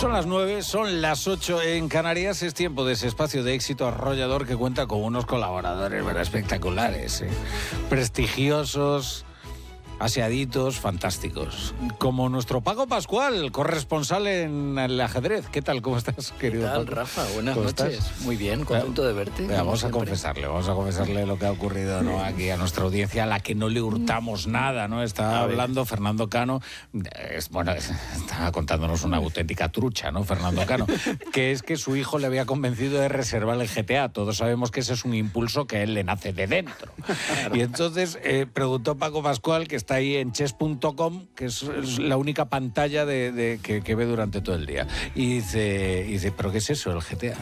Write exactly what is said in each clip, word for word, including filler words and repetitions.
Son las nueve, son las ocho en Canarias. Es tiempo de ese espacio de éxito arrollador que cuenta con unos colaboradores, ¿verdad?, espectaculares, ¿eh? Prestigiosos, aseaditos, fantásticos. Como nuestro Paco Pascual, corresponsal en el ajedrez. ¿Qué tal? ¿Cómo estás, querido Paco? ¿Qué tal, Paco? Rafa? Buenas ¿Cómo noches. Estás? Muy bien, contento de verte. Mira, vamos a confesarle, vamos a confesarle lo que ha ocurrido, ¿no?, aquí a nuestra audiencia, a la que no le hurtamos nada, ¿no? Estaba hablando Fernando Cano, es, bueno, estaba contándonos una auténtica trucha, ¿no?, Fernando Cano, que es que su hijo le había convencido de reservar el G T A. Todos sabemos que ese es un impulso que a él le nace de dentro. Claro. Y entonces eh, preguntó Paco Pascual, que está ahí en chess punto com, que es, es la única pantalla de, de, que, que ve durante todo el día. Y dice, y dice, ¿pero qué es eso, el G T A?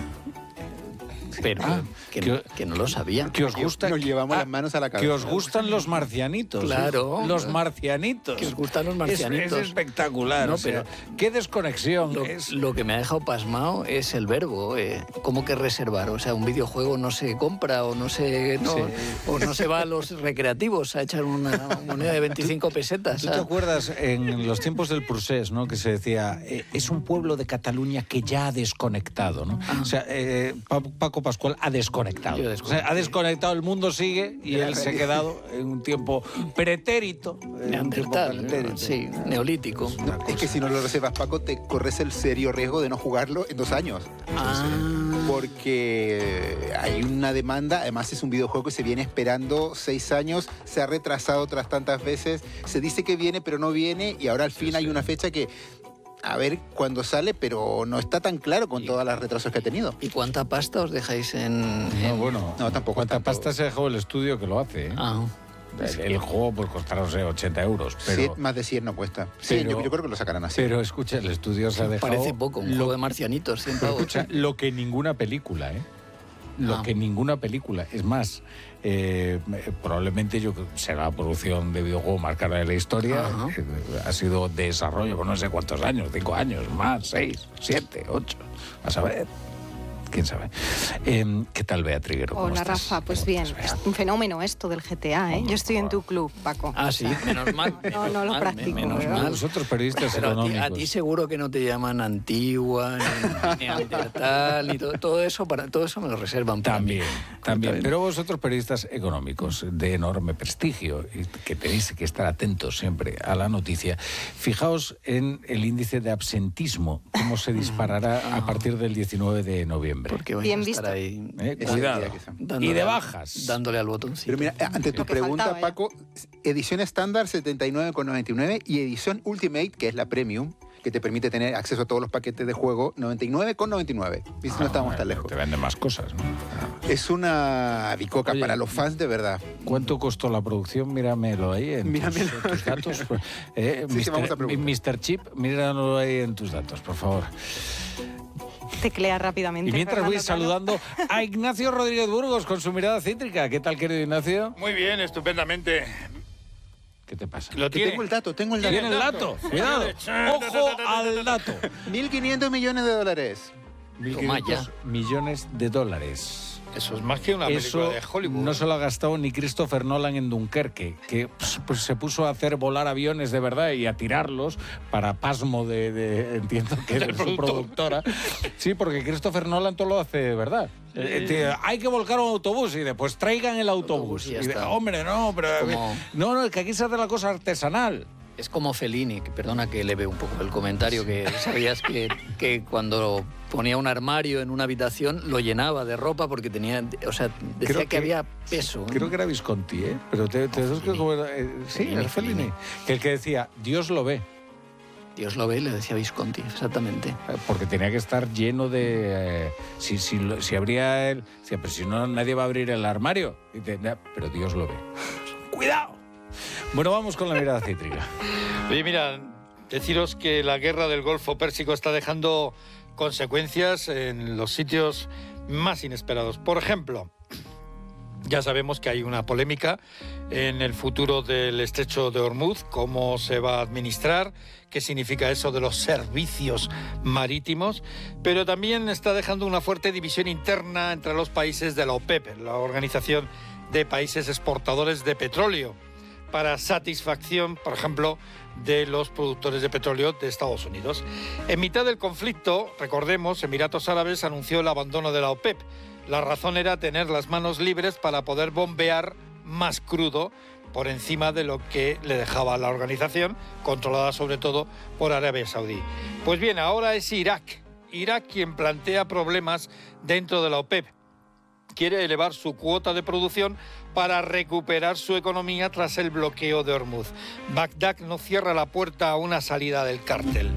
Pero ah, que, que, que no lo sabía. Que os gusta, Nos llevamos ah, las manos a la cabeza. Que os gustan los marcianitos. Claro. ¿Eh? Los marcianitos. Que os gustan los marcianitos. Es, es espectacular. No, pero o sea, qué desconexión. Lo, es... lo que me ha dejado pasmado es el verbo. Eh, ¿Cómo que reservar? O sea, un videojuego no se compra o no se, no, sí. o no se va a los recreativos a echar una moneda de veinticinco pesetas. ¿Tú te acuerdas en los tiempos del Prusés, ¿no?, que se decía, eh, es un pueblo de Cataluña que ya ha desconectado, ¿no? Ah. O sea, eh, Paco Pascual ha desconectado. O sea, ha desconectado, el mundo sigue y él se ha quedado en un tiempo pretérito. Neandertal, pretérito. Sí, neolítico. Es que si no lo reservas, Paco, te corres el serio riesgo de no jugarlo en dos años. Ah. Porque hay una demanda, además es un videojuego que se viene esperando seis años, se ha retrasado otras tantas veces, se dice que viene pero no viene y ahora al fin sí, hay sí. una fecha que... a ver cuándo sale, pero no está tan claro con todas las retrasos que ha tenido. ¿Y cuánta pasta os dejáis en...? en... No, bueno, no, tampoco cuánta tanto. pasta se dejó el estudio que lo hace, ¿eh? Ah. El, el juego pues costará, no sé, ochenta euros. Pero, sí, más de cien no cuesta. Sí, pero, yo, yo creo que lo sacarán así. Pero escucha, el estudio se ha dejado... Parece poco, un lo, juego de marcianitos, cien pavos. Escucha, lo que ninguna película, ¿eh? Lo ah. que ninguna película. Es más, eh, probablemente yo será la producción de videojuego más cara de la historia. Eh, ha sido desarrollo por no sé cuántos años, cinco años, más, seis, siete, ocho. A saber. ¿Quién sabe? Eh, ¿Qué tal, Bea Triguero? Hola, Rafa. Pues bien, es un fenómeno esto del G T A, ¿eh? Yo estoy en tu club, Paco. Ah, sí, menos mal. No, no lo practico. Menos ¿verdad? mal. Vosotros periodistas Pero económicos. A ti, a ti seguro que no te llaman antigua, ni neandertal, ni todo, todo eso, para, todo eso me lo reservan para También, mí. también. Pero vosotros periodistas económicos de enorme prestigio, y que tenéis que estar atentos siempre a la noticia, fijaos en el índice de absentismo, cómo se disparará a partir del diecinueve de noviembre. Porque vais Bien a visto. estar ahí, eh, cuidado. Y de bajas. Dándole al botoncito. Pero mira, ante tu pregunta, faltaba, Paco, edición estándar setenta y nueve con noventa y nueve y edición Ultimate, que es la Premium, que te permite tener acceso a todos los paquetes de juego, noventa y nueve con noventa y nueve. ¿Viste? Ah, no estamos tan lejos. Te venden más cosas, ¿no? Es una bicoca Oye, para los fans de verdad. ¿Cuánto costó la producción? Míramelo ahí en, Míramelo. Tus, en tus datos. Eh, sí, sí, vamos a preguntar. mister Chip, míramelo ahí en tus datos, por favor. Teclea rápidamente. Y mientras Fernando voy saludando a Ignacio Rodríguez Burgos con su mirada cítrica. ¿Qué tal, querido Ignacio? Muy bien, estupendamente. ¿Qué te pasa? Lo tiene. Tengo el dato, tengo el dato. ¿Tiene el dato? Cuidado. Ojo al dato. mil quinientos millones de dólares. mil quinientos millones de dólares. Eso es más que una Eso película de Hollywood. No se lo ha gastado ni Christopher Nolan en Dunkerque, que pues, pues, se puso a hacer volar aviones de verdad y a tirarlos para pasmo de, de entiendo que de su productora. Sí, porque Christopher Nolan todo lo hace de verdad. Sí. Eh, te, hay que volcar un autobús y después traigan el autobús. autobús y ya y de, está. hombre, no, pero Como... no, no, es que aquí se hace la cosa artesanal. Es como Fellini, que perdona que eleve un poco el comentario, que sabías que, que cuando ponía un armario en una habitación lo llenaba de ropa porque tenía, o sea, decía creo que, que había peso. Creo que era Visconti, ¿eh? Pero te, te no, que como era, eh, sí, Fellini, era Fellini. Fellini. Que el que decía, Dios lo ve. Dios lo ve, le decía Visconti, exactamente. Porque tenía que estar lleno de... Eh, si, si, si abría el... Si, pero si no, nadie va a abrir el armario. Y te, pero Dios lo ve. ¡Cuidado! Bueno, vamos con la mirada cítrica. Oye, mira, deciros que la guerra del Golfo Pérsico está dejando consecuencias en los sitios más inesperados. Por ejemplo, ya sabemos que hay una polémica en el futuro del estrecho de Hormuz, cómo se va a administrar, qué significa eso de los servicios marítimos, pero también está dejando una fuerte división interna entre los países de la OPEP, la Organización de Países Exportadores de Petróleo. para satisfacción, por ejemplo, de los productores de petróleo de Estados Unidos. En mitad del conflicto, recordemos, Emiratos Árabes anunció el abandono de la OPEP. La razón era tener las manos libres para poder bombear más crudo por encima de lo que le dejaba la organización, controlada sobre todo por Arabia Saudí. Pues bien, ahora es Irak. Irak quien plantea problemas dentro de la OPEP. Quiere elevar su cuota de producción para recuperar su economía tras el bloqueo de Hormuz. Bagdad no cierra la puerta a una salida del cártel.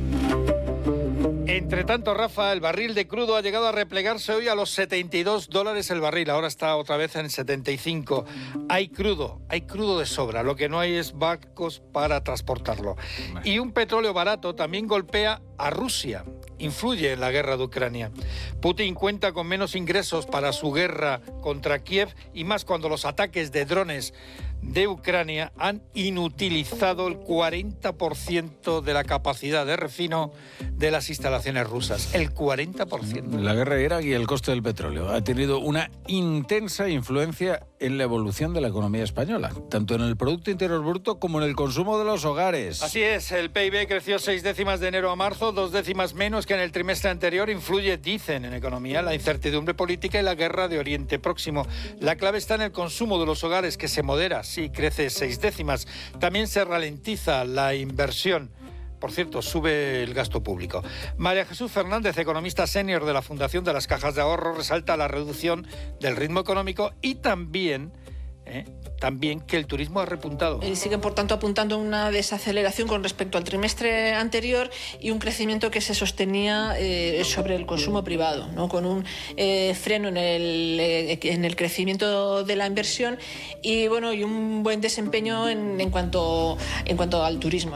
Entre tanto, Rafa, el barril de crudo ha llegado a replegarse hoy a los setenta y dos dólares el barril. Ahora está otra vez en setenta y cinco. Hay crudo, hay crudo de sobra. Lo que no hay es barcos para transportarlo. Y un petróleo barato también golpea a Rusia. Influye en la guerra de Ucrania. Putin cuenta con menos ingresos para su guerra contra Kiev y más cuando los ataques de drones de Ucrania han inutilizado el cuarenta por ciento de la capacidad de refino de las instalaciones rusas. El cuarenta por ciento. La guerra de Irak y el coste del petróleo ha tenido una intensa influencia en la evolución de la economía española, tanto en el Producto Interior Bruto como en el consumo de los hogares. Así es, el P I B creció seis décimas de enero a marzo, dos décimas menos que en el trimestre anterior. Influye, dicen en economía, la incertidumbre política y la guerra de Oriente Próximo. La clave está en el consumo de los hogares, que se modera. Sí, crece seis décimas. También se ralentiza la inversión. Por cierto, sube el gasto público. María Jesús Fernández, economista senior de la Fundación de las Cajas de Ahorro, resalta la reducción del ritmo económico y también, eh, también que el turismo ha repuntado. Y sigue, por tanto, apuntando una desaceleración con respecto al trimestre anterior y un crecimiento que se sostenía eh, sobre el consumo privado, ¿no? Con un eh, freno en el, eh, en el crecimiento de la inversión y, bueno, y un buen desempeño en, en, cuanto, en cuanto al turismo.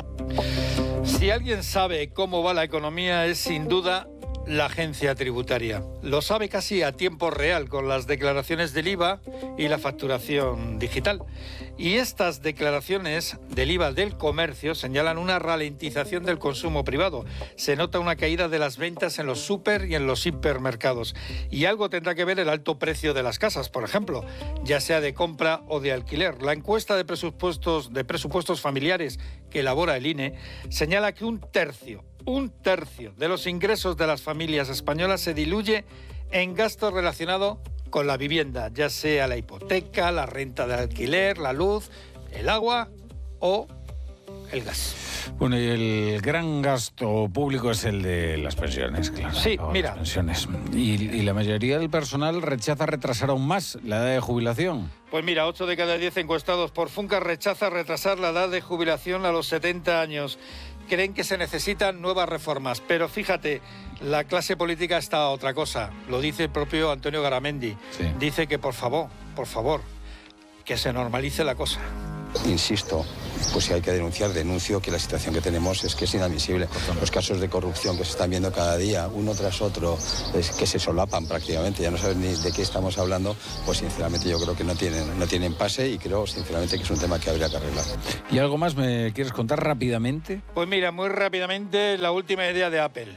Si alguien sabe cómo va la economía es sin duda la agencia tributaria. Lo sabe casi a tiempo real con las declaraciones del I V A y la facturación digital. Y estas declaraciones del I V A del comercio señalan una ralentización del consumo privado. Se nota una caída de las ventas en los súper y en los hipermercados. Y algo tendrá que ver el alto precio de las casas, por ejemplo, ya sea de compra o de alquiler. La encuesta de presupuestos, de presupuestos familiares que elabora el I N E señala que un tercio Un tercio de los ingresos de las familias españolas se diluye en gastos relacionados con la vivienda, ya sea la hipoteca, la renta de alquiler, la luz, el agua o el gas. Bueno, y el gran gasto público es el de las pensiones, claro. Sí, mira. Las pensiones. Y, y la mayoría del personal rechaza retrasar aún más la edad de jubilación. Pues mira, ocho de cada diez encuestados por Funcas rechaza retrasar la edad de jubilación a los setenta años. Creen que se necesitan nuevas reformas, pero fíjate, la clase política está a otra cosa. Lo dice el propio Antonio Garamendi. Sí. Dice que por favor, por favor, que se normalice la cosa. Insisto, pues si hay que denunciar, denuncio que la situación que tenemos es que es inadmisible. Los casos de corrupción que se están viendo cada día, uno tras otro, es que se solapan prácticamente, ya no saben ni de qué estamos hablando, pues sinceramente yo creo que no tienen, no tienen pase y creo sinceramente que es un tema que habría que arreglar. ¿Y algo más me quieres contar rápidamente? Pues mira, muy rápidamente, la última idea de Apple.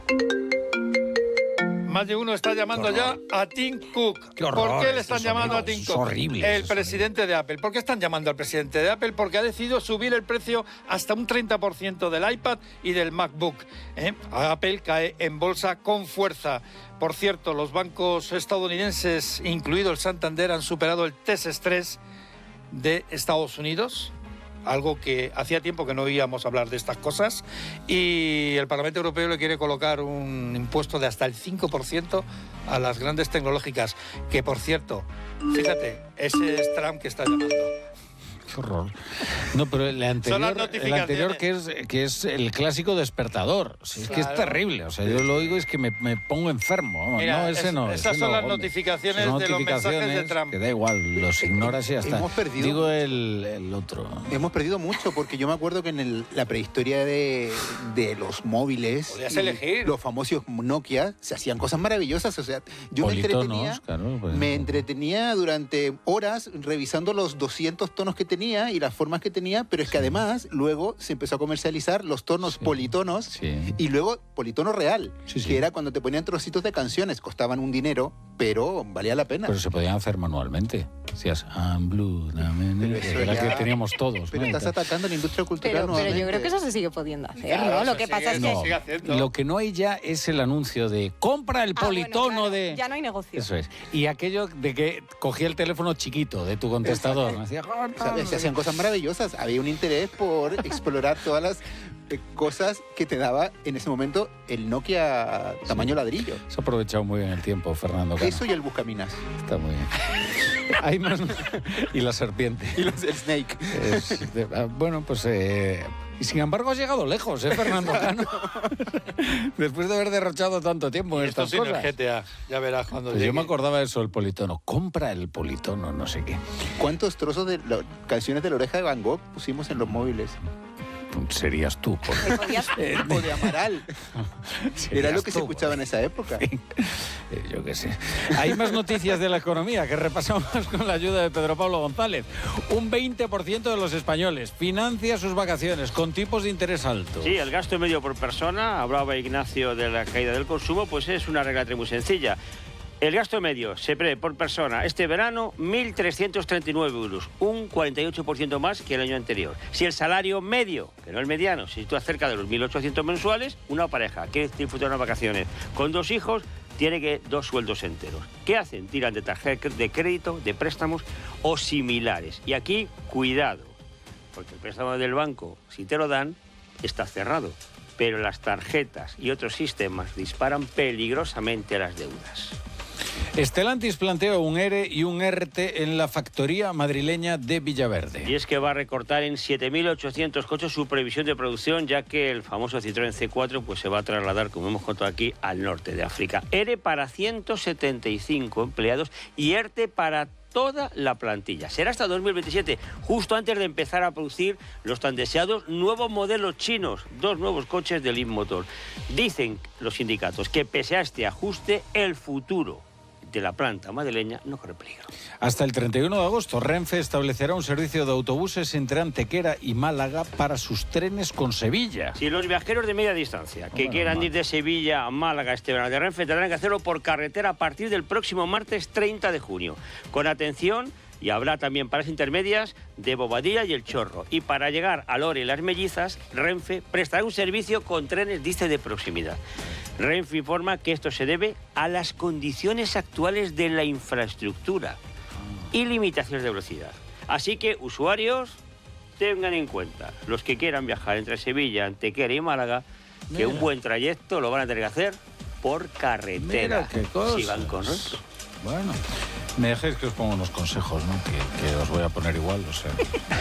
Más de uno está llamando ya a Tim Cook. Qué horror, ¿Por qué le están estos llamando sonidos, a Tim es Cook? horrible, El esos presidente sonidos. de Apple. ¿Por qué están llamando al presidente de Apple? Porque ha decidido subir el precio hasta un treinta por ciento del iPad y del MacBook. ¿eh? Apple cae en bolsa con fuerza. Por cierto, los bancos estadounidenses, incluido el Santander, han superado el test estrés de Estados Unidos. Algo que hacía tiempo que no oíamos hablar de estas cosas, y el Parlamento Europeo le quiere colocar un impuesto de hasta el cinco por ciento a las grandes tecnológicas, que por cierto, fíjate, ese es Trump que está llamando. Qué horror. No, pero el anterior, el anterior que es que es el clásico despertador. O sea, es Claro. que es terrible. O sea, yo lo oigo es que me, me pongo enfermo. Vamos, Mira, no, ese es- no. esas ese son no, las hombre. notificaciones Son de los mensajes de notificaciones Trump. Que da igual, los ignoras y ya está. Hemos perdido. Digo el, el otro. Hemos perdido mucho porque yo me acuerdo que en el- la prehistoria de, de los móviles, Podías y elegir. los famosos Nokia, se hacían cosas maravillosas. O sea, yo me Politonos, entretenía, claro, pues. me entretenía durante horas revisando los doscientos tonos que tenía y las formas que tenía, pero es que además luego se empezó a comercializar los tonos Sí. politonos Sí. y luego politono real, Sí, sí. que era cuando te ponían trocitos de canciones, costaban un dinero, pero valía la pena. Pero se podían hacer manualmente. Decías, I'm blue, era la que teníamos todos. Pero ¿no? estás atacando la industria cultural Pero, pero nuevamente. yo creo que eso se sigue pudiendo hacer, Claro, ¿no? Lo se que sigue- pasa es no, que... sigue haciendo. Lo que no hay ya es el anuncio de compra el Ah, bueno, politono claro, de... ya no hay negocio. Eso es. Y aquello de que cogía el teléfono chiquito de tu contestador. Me decía, ¿Sabes? Se hacían cosas maravillosas. Había un interés por explorar todas las eh, cosas que te daba en ese momento el Nokia tamaño ladrillo. se ha aprovechado muy bien el tiempo, Fernando Cano. Eso y el Buscaminas. Está muy bien. Hay más... y la serpiente. Y los, el Snake. Es de- ah, bueno, pues... eh, y sin embargo has llegado lejos, ¿eh, Fernando Cano? Después de haber derrochado tanto tiempo en Esto estas sin el cosas. G T A, ya verás cuando Pues llegue. yo me acordaba de eso, el politono. Compra el politono, no sé qué. ¿Cuántos trozos de lo- canciones de la Oreja de Van Gogh pusimos en los móviles? Serías tú. Por... Te podías- O de Amaral. Era lo que se escuchaba en esa época. Eh, Yo qué sé. Hay más noticias de la economía que repasamos con la ayuda de Pedro Pablo González. Un veinte por ciento de los españoles financia sus vacaciones con tipos de interés altos. Sí, el gasto medio por persona, hablaba Ignacio de la caída del consumo, pues es una regla muy sencilla. El gasto medio se prevé por persona este verano mil trescientos treinta y nueve euros, un cuarenta y ocho por ciento más que el año anterior. Si el salario medio, que no el mediano, se sitúa cerca de los mil ochocientos mensuales, una pareja que disfruta unas vacaciones con dos hijos tiene que dos sueldos enteros. ¿Qué hacen? Tiran de tarjeta de crédito, de préstamos o similares. Y aquí, cuidado, porque el préstamo del banco, si te lo dan, está cerrado. Pero las tarjetas y otros sistemas disparan peligrosamente las deudas. Stellantis plantea un ERE y un ERTE en la factoría madrileña de Villaverde. Y es que va a recortar en siete mil ochocientos coches su previsión de producción, ya que el famoso Citroën C cuatro pues, se va a trasladar, como hemos contado aquí, al norte de África. ERE para ciento setenta y cinco empleados y ERTE para toda la plantilla. Será hasta dos mil veintisiete, justo antes de empezar a producir los tan deseados nuevos modelos chinos, dos nuevos coches de Leapmotor. Dicen los sindicatos que pese a este ajuste, el futuro de la planta madrileña no corre peligro. Hasta el treinta y uno de agosto, Renfe establecerá un servicio de autobuses entre Antequera y Málaga para sus trenes con Sevilla. Si los viajeros de media distancia que Bueno, quieran mal. ir de Sevilla a Málaga este verano de Renfe tendrán que hacerlo por carretera a partir del próximo martes treinta de junio. Con atención, y habrá también paradas intermedias de Bobadilla y El Chorro. Y para llegar a Lore y Las Mellizas, Renfe prestará un servicio con trenes, dice, de proximidad. Renfe informa que esto se debe a las condiciones actuales de la infraestructura y limitaciones de velocidad. Así que, usuarios, tengan en cuenta, los que quieran viajar entre Sevilla, Antequera y Málaga, que Mira. un buen trayecto lo van a tener que hacer por carretera. Mira qué cosas. Si van con nosotros. Bueno, me dejéis que os ponga unos consejos, ¿no? Que, que os voy a poner igual, o sea.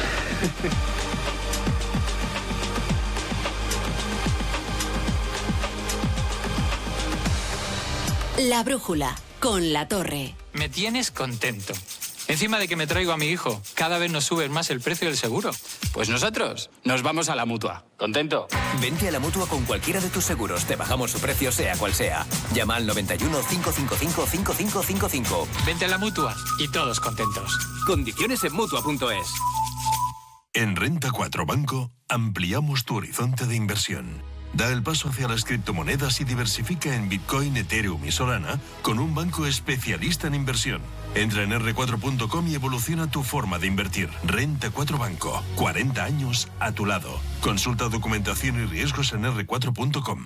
La brújula, con La Torre. Me tienes contento. Encima de que me traigo a mi hijo, cada vez nos subes más el precio del seguro. Pues nosotros nos vamos a la Mutua. ¿Contento? Vente a la Mutua con cualquiera de tus seguros. Te bajamos su precio sea cual sea. Llama al noventa y uno, cinco cinco cinco, cinco cinco cinco cinco. Vente a la Mutua y todos contentos. Condiciones en Mutua punto es. En Renta cuatro Banco ampliamos tu horizonte de inversión. Da el paso hacia las criptomonedas y diversifica en Bitcoin, Ethereum y Solana con un banco especialista en inversión. Entra en erre cuatro punto com y evoluciona tu forma de invertir. Renta cuatro Banco, cuarenta años a tu lado. Consulta documentación y riesgos en erre cuatro punto com.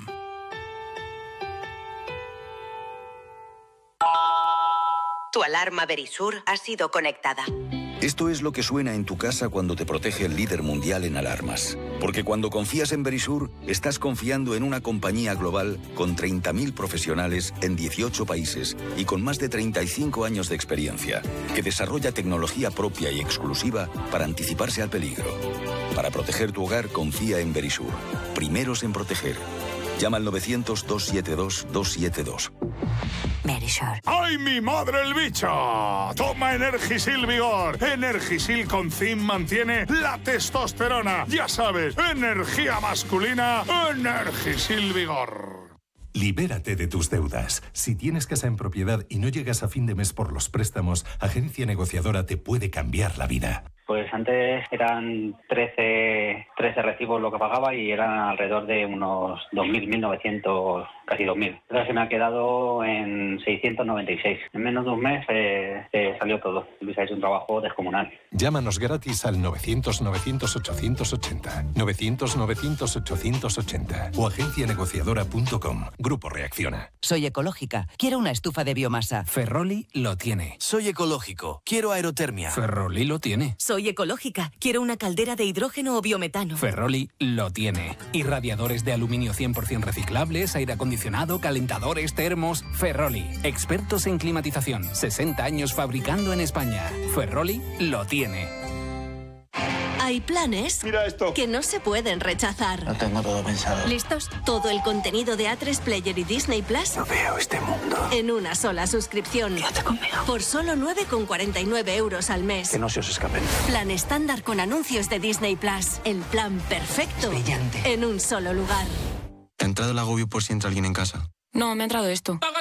Tu alarma Verisur ha sido conectada. Esto es lo que suena en tu casa cuando te protege el líder mundial en alarmas. Porque cuando confías en Verisur, estás confiando en una compañía global con treinta mil profesionales en dieciocho países y con más de treinta y cinco años de experiencia, que desarrolla tecnología propia y exclusiva para anticiparse al peligro. Para proteger tu hogar, confía en Verisur. Primeros en proteger. Llama al novecientos, doscientos setenta y dos, doscientos setenta y dos. Verisur. ¡Ay, mi madre el bicho! Toma Energisil Vigor. Energisil con zinc mantiene la testosterona. Ya sabes, energía masculina, Energisil Vigor. Libérate de tus deudas. Si tienes casa en propiedad y no llegas a fin de mes por los préstamos, Agencia Negociadora te puede cambiar la vida. Pues antes eran trece, trece recibos lo que pagaba y eran alrededor de unos dos mil, mil novecientos, casi dos mil. Ahora se me ha quedado en seiscientos noventa y seis. En menos de un mes eh, eh, salió todo. Luis ha hecho un trabajo descomunal. Llámanos gratis al novecientos, novecientos, ochocientos ochenta. novecientos, novecientos, ochocientos ochenta. O agencia negociadora punto com. Grupo Reacciona. Soy ecológica. Quiero una estufa de biomasa. Ferroli lo tiene. Soy ecológico. Quiero aerotermia. Ferroli lo tiene. Soy ecológica. Quiero una caldera de hidrógeno o biometano. Ferroli lo tiene. Irradiadores de aluminio cien por ciento reciclables, aire acondicionado, calentadores, termos. Ferroli. Expertos en climatización. sesenta años fabricando en España. Ferroli lo tiene. Hay planes Mira esto. que no se pueden rechazar. Lo tengo todo pensado. ¿Listos? Todo el contenido de A tres Player y Disney Plus No veo este mundo. en una sola suscripción. Quédate conmigo. Por solo nueve con cuarenta y nueve euros al mes. Que no se os escapen. Plan estándar con anuncios de Disney Plus. El plan perfecto en un solo lugar. ¿Te ha entrado el agobio por si entra alguien en casa? No, me ha entrado esto.